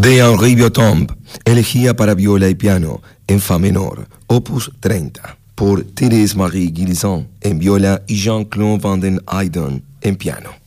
de Henri Biotombe, elegía para viola y piano en fa menor, opus 30, por Thérèse Marie Guilson en viola y Jean-Claude Van den Eyden en piano.